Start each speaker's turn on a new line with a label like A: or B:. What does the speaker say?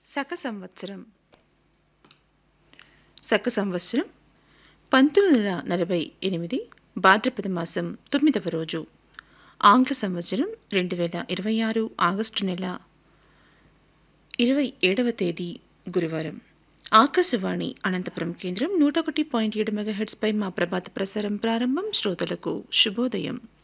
A: శక సంవత్సరం 1948 భాద్రపద మాసం 9వ రోజు, ఆంగ్ల సంవత్సరం 2026 ఆగస్టు నెల 27వ తేదీ గురువారం. ఆకాశవాణి అనంతపురం కేంద్రం 101.7 మెగాహెర్ట్జ్ పై మా ప్రభాత ప్రసారం ప్రారంభం. శ్రోతలకు శుభోదయం.